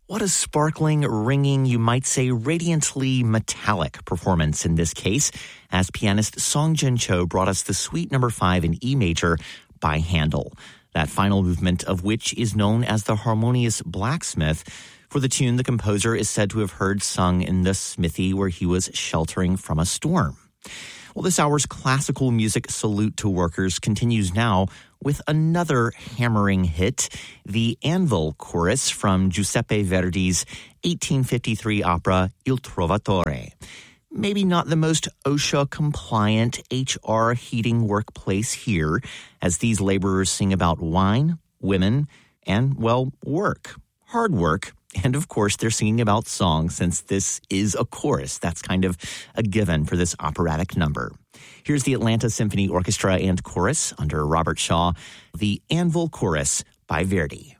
What a sparkling, ringing, you might say radiantly metallic performance in this case, as pianist Song Jin-cho brought us the Suite No. 5 in E major by Handel. That final movement of which is known as the Harmonious Blacksmith. For the tune, the composer is said to have heard sung in the smithy where he was sheltering from a storm. Well, this hour's classical music salute to workers continues now with another hammering hit, the Anvil Chorus from Giuseppe Verdi's 1853 opera Il Trovatore. Maybe not the most OSHA-compliant HR heating workplace here, as these laborers sing about wine, women, and, well, work. Hard work. And, of course, they're singing about song since this is a chorus. That's kind of a given for this operatic number. Here's the Atlanta Symphony Orchestra and Chorus under Robert Shaw, the Anvil Chorus by Verdi.